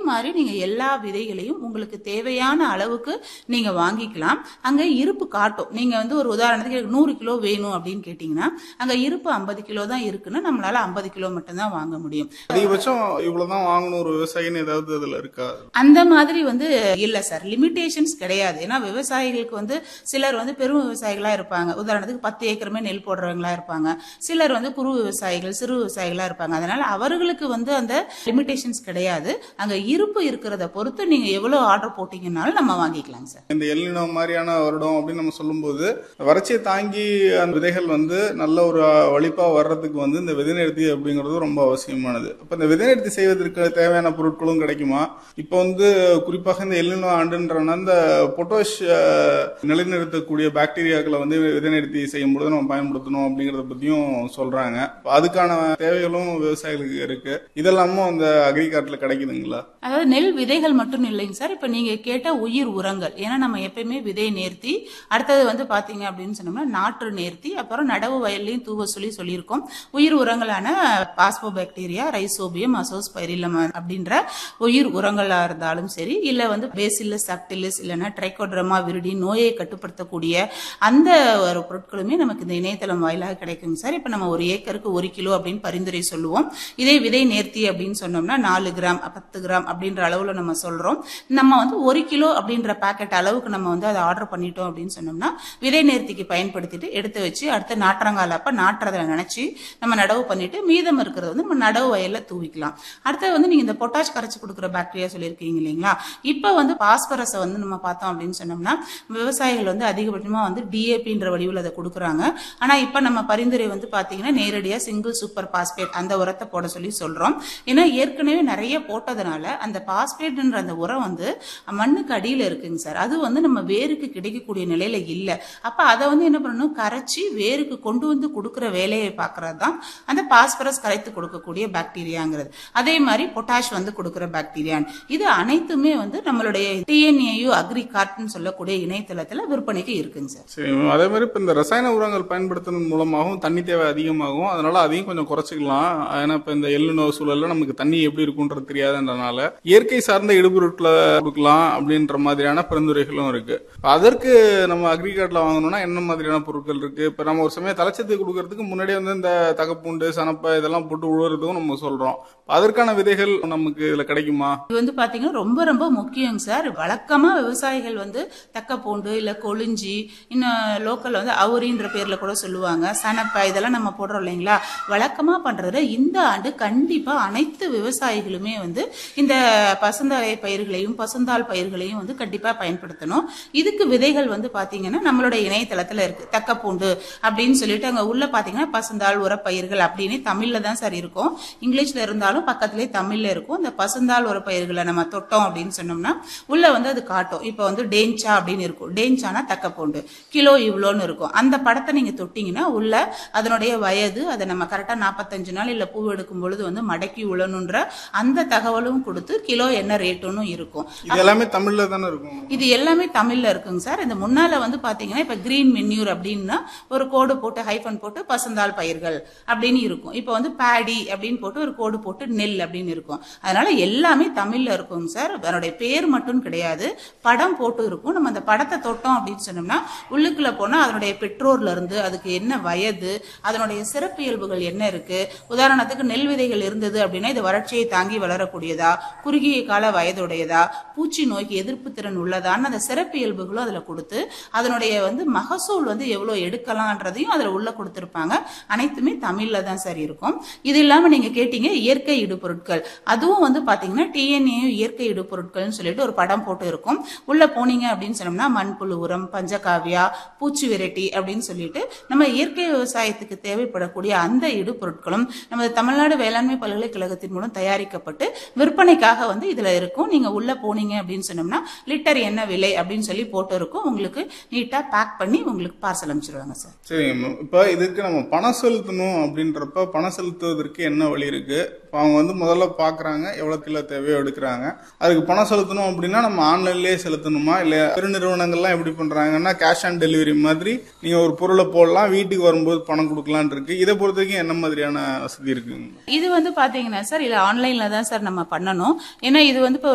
மாதிரி நீங்க எல்லா விதைகளையும் உங்களுக்கு தேவையான அளவுக்கு நீங்க வாங்கிக்கலாம். அங்க இருப்பு காட்டும். நீங்க வந்து ஒரு உதாரணத்துக்கு 100 கிலோ வேணும் அப்படின்னு கேட்டீங்கன்னா அங்க இருப்பு 50 கிலோ தான் இருக்குன்னா நம்மளால 50 கிலோ மட்டும் தான் வாங்க முடியும். அதிகபட்சம் இவ்வளவுதான் வாங்கணும் ஒரு விவசாயின்னு ஏதாவது அதுல இருக்கா? அந்த மாதிரி வந்து இல்ல சார், லிமிடேஷன்ஸ் கிடையாது. ஏன்னா விவசாயிகளுக்கு வந்து சிலர் வந்து பெரும் விவசாயிகளா இருப்பாங்க. உதாரணத்துக்கு 10 ஏக்கருமே நெல் போடுறவங்களா இருப்பாங்க. சிலர் வந்து குறு விவசாயிகள், சிறு விவசாயிகளா இருப்பாங்க. அதனால அவர்களுக்கு வந்து அந்த லிமிடேஷன்ஸ் கிடையாது. அங்க இருப்பு இருக்கிறத பொறுத்து நீங்க எவ்வளவு ஆர்டர் போட்டீங்கன்னாலும் நம்ம வாங்கிக்கலாம் சார். இந்த எல்னினோ மாதிரியான வருடம் அப்படின்னு நம்ம சொல்லும்போது வறட்சியை தாங்கி அந்த விதைகள் வந்து நல்ல ஒரு வலிப்பா வர்றதுக்கு வந்து இந்த விதை நிறுத்தி அப்படிங்கிறது ரொம்ப அவசியமானது. அப்ப இந்த விதை நிறுத்தி செய்வதற்கு தேவையான பொருட்களும் கிடைக்குமா? இப்ப வந்து குறிப்பாக இந்த எல்னினோ ஆண்டுன்றனா இந்த பொட்டாஷ் நிலைநிறுத்தக்கூடிய பாக்டீரியாக்களை வந்து விதை நிறுத்தி செய்யும்போது நம்ம பயன்படுத்தணும் அப்படிங்கறத பத்தியும் சொல்றாங்க. அதுக்கான தேவைகளும் விவசாயிகளுக்கு இருக்கு. இதெல்லாமும் அந்த அக்ரிகார்ட்ல கிடைக்குதுங்களா? அதாவது நெல் விதைகள் மட்டும் இல்லைங்க சார். இப்ப நீங்க கேட்ட உயிர் உரங்கள், ஏன்னா நம்ம எப்பயுமே விதை நேர்த்தி, அடுத்தது வந்து பாத்தீங்க அப்படின்னு சொன்னோம்னா நாற்று நேர்த்தி, அப்புறம் நடவு வயல்லையும் தூவ சொல்லியிருக்கோம். உயிர் உரங்களான பாஸ்போபாக்டீரியா, ரைசோபியம், அசோஸ்பைரிலம் அப்படின்ற உயிர் உரங்களா இருந்தாலும் சரி, இல்ல வந்து பேசில்லஸ் சப்டிலிஸ் இல்லைன்னா ட்ரைகோட்ரமா விரிடி நோயை கட்டுப்படுத்தக்கூடிய அந்த ஒரு பொருட்களுமே நமக்கு இந்த இணையதளம் வாயிலாக கிடைக்குங்க சார். இப்ப நம்ம ஒரு ஏக்கருக்கு 1 கிலோ அப்படின்னு பரிந்துரை சொல்லுவோம். இதே விதை நேர்த்தி அப்படின்னு சொன்னோம்னா 4 கிராம் 10 கிராம் அப்படின்ற அளவுல நம்ம சொல்றோம். நம்ம வந்து 1 கிலோ அப்படின்ற பாக்கெட் அளவுக்கு நம்ம வந்து அதை ஆர்டர் பண்ணிட்டோம் அப்படின்னு சொன்னோம்னா விதை நேர்த்திக்கு பயன்படுத்திட்டு எடுத்து வச்சு அடுத்த நாற்றங்கால அப்ப நாற்றதை நினைச்சு நம்ம நடவு பண்ணிட்டு மீதம் இருக்கிறது வந்து நம்ம நடவு வயல்ல தூவிக்கலாம். அடுத்தது வந்து நீங்க இந்த பொட்டாஷ் கரைச்சு கொடுக்குற பாக்டீரியா சொல்லியிருக்கீங்க இல்லைங்களா? இப்ப வந்து பாஸ்பரஸ வந்து நம்ம பார்த்தோம் அப்படின்னு சொன்னோம்னா விவசாயிகள் வந்து அதிகபட்சமா வந்து டிஏபின்ற வடிவில் அதை கொடுக்குறாங்க. ஆனா இப்ப நம்ம பரிந்துரை வந்து பாத்தீங்கன்னா நேரடியா சிங்கிள் சூப்பர் பாஸ்பேட் அந்த உரத்தை போட சொல்றோம். ஏன்னா ஏற்கனவே நிறைய போட்டதுனால அந்த பாஸ்பேட்ன்ற அந்த உரம் வந்து மண்ணுக்கு அடியில இருக்குங்க சார். அது வந்து நம்ம வேருக்கு கிடைக்கக்கூடிய நிலையில இல்ல. அப்ப அதை வந்து என்ன பண்ணணும், கரைச்சி வேருக்கு கொண்டு வந்து கொடுக்கிற வேலையை பார்க்கறது தான் அந்த பாஸ்பரஸ் கரைத்து கொடுக்கக்கூடிய பாக்டீரியாங்கிறது. அதே மாதிரி பொட்டாஷ் வந்து கொடுக்கிற பாக்டீரியா. இது அனைத்துமே வந்து நம்மளுடைய டிஎன்ஏயு அக்ரிகார்ட்னு சொல்லக்கூடிய இணையதளத்துல விற்பனைக்கு இருக்குங்க சார். சரி, அதே மாதிரி இப்ப இந்த ரசாயன உரங்கள் பயன்படுத்துறது மூலமாகவும் தண்ணி தேவை அதிகமாகும். அதனால அதையும் கொஞ்சம் குறைச்சிக்கலாம். ஏன்னா இப்ப இந்த எல்னினோ சூழல்ல நமக்கு தண்ணி எப்படி இருக்குன்றது தெரியாதுன்றனால இயற்கை சார்ந்த இடுபொருட்களை கொடுக்கலாம் அப்படின்ற மாதிரியான பரிந்துரைகளும் இருக்கு. அதற்கு நம்ம அக்ரிகார்ட்ல வாங்கணும்னா என்ன மாதிரியான பொருட்கள் இருக்கு? இப்ப நம்ம ஒரு சமயம் தலைச்சத்து கொடுக்கறதுக்கு முன்னாடியே வந்து இந்த தகப்புண்டு சனப்பை இதெல்லாம் போட்டு உழுவுறதுக்கும் நம்ம சொல்றோம். அதற்கான விதைகள் நமக்கு இதுல கிடைக்குமா? இது வந்து பாத்தீங்கன்னா ரொம்ப ரொம்ப முக்கியம் சார். வழக்கமா விவசாயிகள் வந்து தக்கப்பூண்டு இல்ல கொளிஞ்சி, இன்னும் லோக்கல்ல வந்து அவுரின்ற பேர்ல கூட சொல்லுவாங்க, சனப்பை இதெல்லாம் நம்ம போடுறோம் இல்லைங்களா? வழக்கமா பண்றது இந்த ஆண்டு கண்டிப்பா அனைத்து விவசாயிகளுமே வந்து இந்த பசுந்தாழை பயிர்களையும் பசுந்தாள் பயிர்களையும் வந்து கண்டிப்பா பயன்படுத்தணும். இதுக்கு விதைகள் வந்து பாத்தீங்கன்னா நம்மளுடைய இணையதளத்துல இருக்கு. தக்கப்பூண்டு அப்படின்னு சொல்லிட்டு அங்க உள்ள பாத்தீங்கன்னா பசுந்தாள் உரப்பயிர்கள் அப்படின்னு தமிழ்ல தான் சார் இருக்கும். இங்கிலீஷ்ல இருந்தாலும் பக்கத்திலேயே தமிழ்ல இருக்கும். இந்த பசுந்தாள் உரப்பயிர்களை நம்ம தொட்டோம் அப்படின்னு சொன்னோம்னா உள்ள வந்து அது காட்டும். இப்ப வந்து டேஞ்சா அப்படின்னு இருக்கும். டேஞ்சானா தக்கப்பூண்டு கிலோ இவ்வளோன்னு இருக்கும். அந்த படத்தை நீங்க தொட்டீங்கன்னா உள்ள அதனுடைய வயது, அதை நம்ம கரெக்டா 45 நாள் இல்ல பூ எடுக்கும் பொழுது வந்து மடக்கி உழணுன்ற அந்த தகவலும் கொடுத்து கிலோ என்ன ரேட்டுன்னு இருக்கும். இது எல்லாமே தமிழ்ல தானே இருக்கும்? இது எல்லாமே தமிழ்ல இருக்குங்க சார். இந்த முன்னால வந்து பாத்தீங்கன்னா இப்ப கிரீன் மென்யூர் அப்படின்னா ஒரு கோடு போட்டு ஹைஃபன் போட்டு பசுந்தாள் பயிர்கள் அப்படின்னு இருக்கும். இப்ப வந்து பேடி அப்படின்னு போட்டு ஒரு கோடு போட்டு நெல் அப்படின்னு இருக்கும். அதனால எல்லாமே தமிழ்ல இருக்குங்க சார். அதனுடைய பேர் மட்டும் கிடையாது, படம் போட்டு இருக்கும். நம்ம அந்த படத்தை தொட்டோம் அப்படின்னு சொன்னோம்னா உள்ளுக்குள்ள போனா அதனுடைய பெற்றோர்ல இருந்து அதுக்கு என்ன வயது, அதனுடைய சிறப்பு இயல்புகள் என்ன இருக்கு. உதாரணத்துக்கு நெல் விதைகள் இருந்தது அப்படின்னா இது வறட்சியை தாங்கி வளரக்கூடியதா, குறுகிய கால வயதுடையதா, பூச்சி நோய்க்கு எதிர்ப்பு திறன் உள்ளதான்னு அந்த சிறப்பு இயல்புகளும் அதுல கொடுத்து அதனுடைய வந்து மகசூல் வந்து எவ்வளவு எடுக்கலாம்ன்றதையும் அதுல உள்ள கொடுத்திருப்பாங்க. அனைத்துமே தமிழ்ல தான் சார் இருக்கும். இது இல்லாம நீங்க கேட்டீங்க இயற்கை இடுபொருட்கள், அதுவும் வந்து பாத்தீங்கன்னா டிஎன்ஏ இயற்கை இடுபொருட்கள்னு சொல்லிட்டு ஒரு படம் போட்டு இருக்கும். உள்ள போனீங்க அப்படின்னு சொன்னோம்னா மண்புழு உரம், பஞ்சகாவியா, பூச்சி விரட்டி அப்படின்னு சொல்லிட்டு நம்ம இயற்கை விவசாயத்துக்கு தேவைப்படக்கூடிய அந்த இடுபொருட்களும் நமது தமிழ்நாடு வேளாண்மை பல்கலைக்கழகத்தின் மூலம் தயாரிக்கப்பட்டு விற்பனைக்காக வந்து இதுல இருக்கும். நீங்க உள்ள போனீங்க அப்படின்னு சொன்னோம்னா லிட்டர் என்ன விலை அப்படின்னு சொல்லி போட்டு இருக்கும். உங்களுக்கு நீட்டா பேக் பண்ணி உங்களுக்கு பார்சல் அனுப்பிச்சிருவாங்க சார். சரி, இப்ப இதுக்கு நம்ம பணம் செலுத்தணும் அப்படின்றப்ப பணம் செலுத்துவதற்கு என்ன வழி இருக்கு? அவங்க வந்து முதல்ல பாக்குறாங்க எவ்வளவு கிலோ தேவையோ எடுக்கிறாங்க. அதுக்கு பணம் செலுத்தணும் அப்படின்னா நம்ம ஆன்லைன்லயே செலுத்தணுமா? இல்ல பெருநிறுவனங்கள்லாம் எப்படி பண்றாங்கன்னா கேஷ் ஆன் டெலிவரி மாதிரி நீங்க ஒரு பொருளை போடலாம், வீட்டுக்கு வரும்போது பணம் கொடுக்கலான் இருக்கு. இதை பொறுத்த வரைக்கும் என்ன மாதிரியான வசதி இருக்குங்க? இது வந்து பாத்தீங்கன்னா சார் இல்ல ஆன்லைன்ல தான் சார் நம்ம பண்ணணும். ஏன்னா இது வந்து